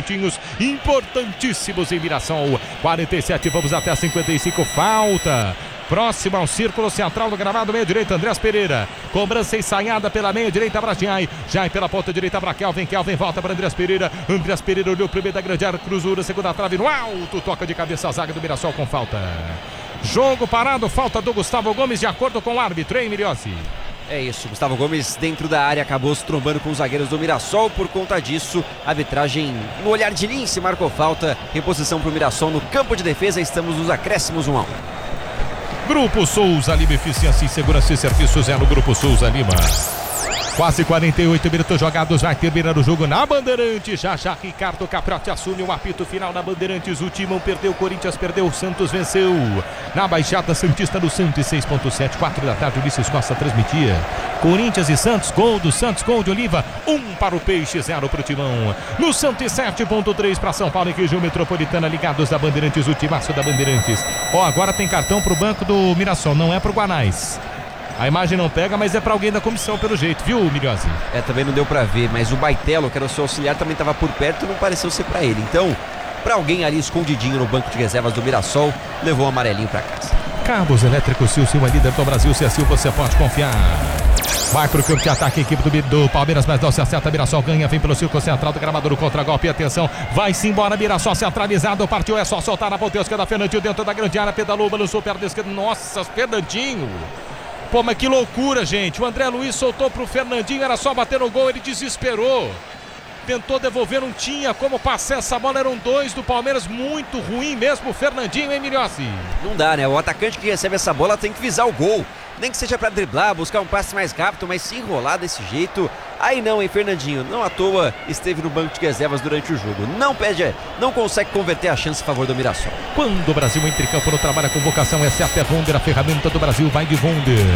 pontinhos importantíssimos em Mirassol. 47, vamos até 55, falta. Próximo ao círculo central do gramado, meia direita, Andrés Pereira. Cobrança ensaiada pela meia direita para Jai. Jai pela ponta direita para Kelvin. Kelvin volta para Andrés Pereira. Andrés Pereira olhou primeiro da grande área, cruzou na segunda trave no alto. Toca de cabeça a zaga do Mirassol com falta. Jogo parado, falta do Gustavo Gomes de acordo com o árbitro, hein, Miriossi? É isso, Gustavo Gomes dentro da área acabou se trombando com os zagueiros do Mirassol. Por conta disso, a arbitragem no olhar de lince marcou falta. Reposição para o Mirassol no campo de defesa. Estamos nos acréscimos 1-1. Grupo Souza Lima, eficiência em segurança e serviços é no Grupo Souza Lima. Quase 48 minutos jogados, vai terminar o jogo na Bandeirantes. Já Ricardo Caprotti assume o apito final na Bandeirantes. O Timão perdeu, o Corinthians perdeu, o Santos venceu. Na Baixada Santista no 106.7, 4 da tarde, Ulisses Costa transmitia. Corinthians e Santos, gol do Santos, gol de Oliva, 1 para o Peixe, 0 para o Timão. No 107.3 para São Paulo e região metropolitana, ligados da Bandeirantes, o timaço da Bandeirantes. Agora tem cartão para o banco do Mirassol, não é para o Guanais. A imagem não pega, mas é para alguém da comissão pelo jeito, viu, Miriossi? Também não deu para ver, mas o Baitello, que era o seu auxiliar, também estava por perto e não pareceu ser para ele. Então, para alguém ali escondidinho no banco de reservas do Mirassol, levou um amarelinho para casa. Cabos Elétricos Silva, líder do Brasil, se assim você pode confiar. Vai pro campo de ataque a equipe do Palmeiras, mas não se acerta, Mirassol ganha, vem pelo círculo central do gramado do contra-golpe, atenção, vai-se embora, Mirassol centralizado, partiu, é só soltar na ponta esquerda, Fernandinho dentro da grande área, pedalou, balançou perna esquerda, nossa, Fernandinho. Pô, mas que loucura, gente. O André Luiz soltou pro Fernandinho, era só bater no gol, ele desesperou. Tentou devolver, não tinha como passar essa bola, eram dois do Palmeiras, muito ruim mesmo o Fernandinho, hein, Miriossi? Não dá, né? O atacante que recebe essa bola tem que visar o gol. Nem que seja para driblar, buscar um passe mais rápido, mas se enrolar desse jeito, aí não, hein, Fernandinho? Não à toa esteve no banco de reservas durante o jogo. Não consegue converter a chance a favor do Mirassol. Quando o Brasil entra em campo no trabalho, a convocação é certa, é Wonder, a ferramenta do Brasil vai de Wonder.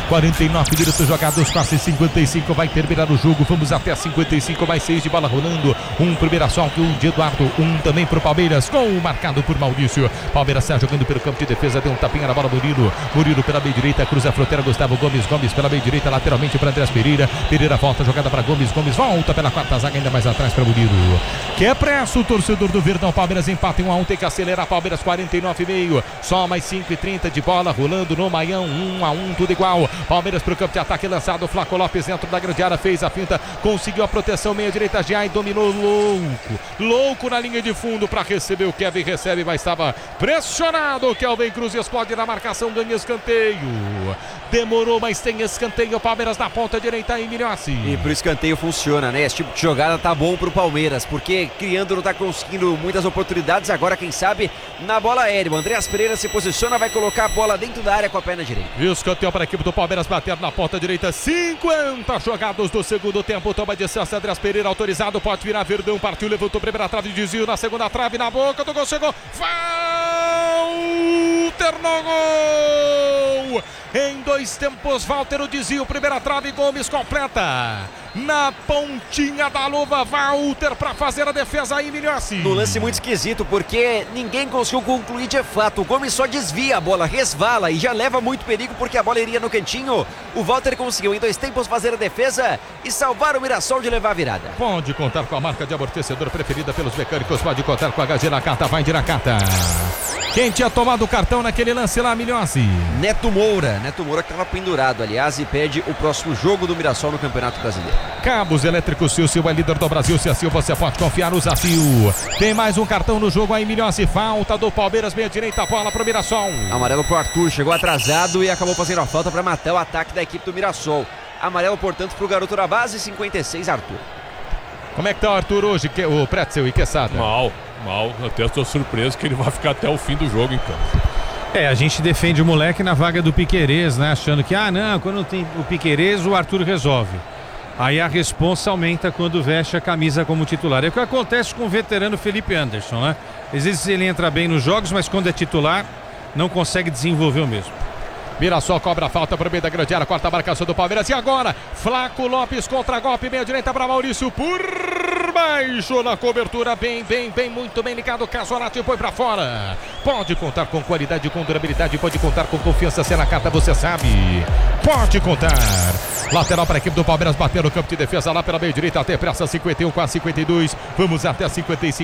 49 minutos jogados, quase 55, vai terminar o jogo, vamos até 55, mais 6 de bola rolando. Um pro Mirassol, um de Eduardo, um também pro Palmeiras, gol marcado por Maurício. Palmeiras sai jogando pelo campo de defesa, deu um tapinha na bola, Murilo pela meia direita, cruza a fronteira, Gustavo Gomes pela meia direita, lateralmente para Andrés Pereira. Pereira volta, jogada para Gomes volta pela quarta zaga, ainda mais atrás para Murilo. Que é pressa o torcedor do Verdão. Palmeiras empata em 1-1, tem que acelerar. Palmeiras 49,5, só mais 5:30 de bola rolando no Maião, 1-1, tudo igual. Palmeiras pro campo de ataque, lançado, Flaco Lopes dentro da grande área, fez a finta, conseguiu a proteção, meia direita, Jai dominou, louco na linha de fundo para receber. O Kevin recebe, mas estava pressionado. O Kelvin Cruz explode na marcação, ganha escanteio. Demorou, mas tem escanteio. Palmeiras na ponta direita aí, Miriossi. E pro escanteio funciona, né? Esse tipo de jogada tá bom pro Palmeiras, porque criando não tá conseguindo muitas oportunidades. Agora, quem sabe, na bola aérea. O Andrés Pereira se posiciona, vai colocar a bola dentro da área com a perna direita. Escanteio para a equipe do Palmeiras, bater na ponta direita. 50 jogados do segundo tempo. Toma distância, Andrés Pereira autorizado, pode virar. Verdão partiu, levantou primeira trave, desvio na segunda trave, na boca do gol, chegou. Walter no gol! Em 2 tempos, Walter o desvio, primeira trave, Gomes completa. Na pontinha da luva, Walter para fazer a defesa aí, Miriossi. No lance muito esquisito, porque ninguém conseguiu concluir de fato. O Gomes só desvia a bola, resvala e já leva muito perigo, porque a bola iria no cantinho. O Walter conseguiu em 2 tempos fazer a defesa e salvar o Mirassol de levar a virada. Pode contar com a marca de amortecedor preferida pelos mecânicos, pode contar com a HG Nakata, vai de Nakata. Quem tinha tomado o cartão naquele lance lá, Miriossi? Neto Moura que estava pendurado, aliás, e pede o próximo jogo do Mirassol no Campeonato Brasileiro. Cabos Elétricos Silva, líder do Brasil, se assim você pode confiar no Zacil. Tem mais um cartão no jogo aí, Miriossi, falta do Palmeiras, meia direita, bola pro Mirassol. Amarelo pro Arthur, chegou atrasado e acabou fazendo a falta para matar o ataque da equipe do Mirassol. Amarelo, portanto, pro garoto da base, 56, Arthur. Como é que tá o Arthur hoje, o Pretzel e Quesada? Mal, até estou surpreso que ele vai ficar até o fim do jogo, então. A gente defende o moleque na vaga do Piquerez, né? Achando que, não, quando tem o Piquerez, o Arthur resolve. Aí a responsa aumenta quando veste a camisa como titular. É o que acontece com o veterano Felipe Anderson, né? Às vezes ele entra bem nos jogos, mas quando é titular, não consegue desenvolver o mesmo. Mirassol cobra a falta para o meio da grande área, quarta marcação do Palmeiras. E agora, Flaco Lopes contra golpe, meia direita para Maurício, por baixo na cobertura, bem, muito bem ligado, Casolati põe para fora. Pode contar com qualidade, com durabilidade, pode contar com confiança, se é na carta, você sabe. Pode contar. Lateral para a equipe do Palmeiras, bater no campo de defesa lá pela meia direita, até pressa, 51 com a 52. Vamos até 55.